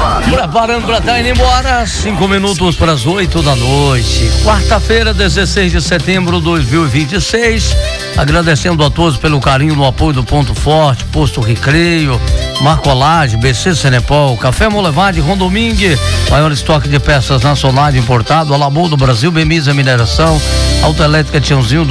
Preparando para estar indo embora, 5 minutos para as 8 da noite. Quarta-feira, 16 de setembro de 2026. Agradecendo a todos pelo carinho no apoio do Ponto Forte, Posto Recreio, Marcolage, BC Cenepol, Café Molevade, Rondomingue, maior estoque de peças nacionais importado, Alabô do Brasil, Bemisa Mineração, Autoelétrica Tiãozinho,